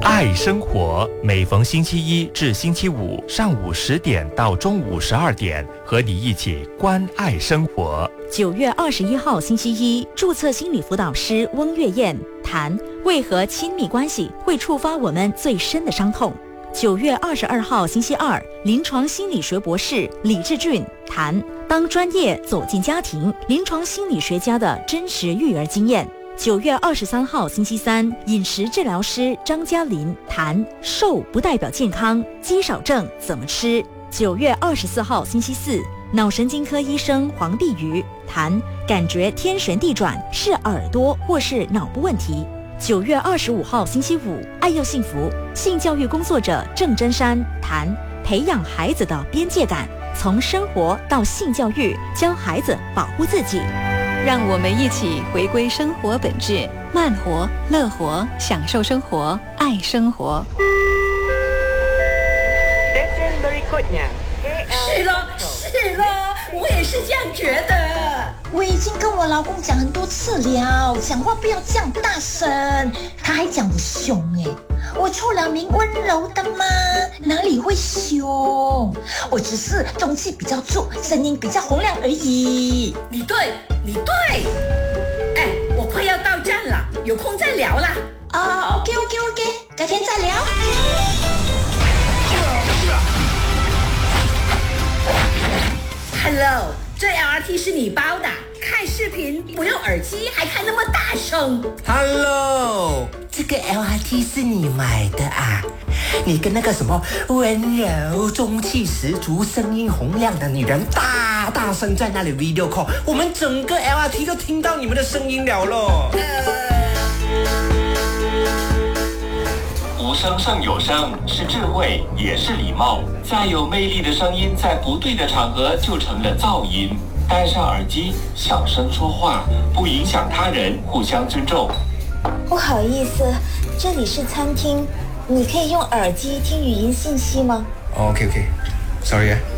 爱生活，每逢星期一至星期五上午10点到中午12点，和你一起关爱生活。 9月21号星期一，注册心理辅导师翁月燕谈为何亲密关系会触发我们最深的伤痛。9月22号星期二，临床心理学博士李志俊谈当专业走进家庭，临床心理学家的真实育儿经验。9月23号星期三，饮食治疗师张嘉琳谈瘦不代表健康，肌少症怎么吃。9月24号星期四，脑神经科医生黄碧瑜谈感觉天旋地转是耳朵或是脑部问题。9月25号星期五，爱又幸福性教育工作者郑真山谈培养孩子的边界感，从生活到性教育，教孩子保护自己。 让我们一起回归生活本质，慢活、乐活，享受生活，爱生活。 是了，我也是这样觉得。 我已经跟我老公讲很多次了，讲话不要这样大声。他还讲我凶我出了名温柔的吗？哪里会凶？我只是中气比较足，声音比较洪亮而已。 你对。哎，我快要到站了，有空再聊啦。 OK， 改天再聊。 Hello， 这 LRT 是你包的？看视频不用耳机还看那么大声。 Hello， 这个 LRT 是你买的啊？你跟那个什么温柔、中气十足、声音洪亮的女人大声在那里 video call， 我们整个 LRT 都听到你们的声音了咯。 无声胜有声，是智慧，也是礼貌。再有魅力的声音，在不对的场合就成了噪音。戴上耳机，小声说话，不影响他人，互相尊重。 不好意思，这里是餐厅，你可以用耳机听语音信息吗？ OK， Sorry 啊。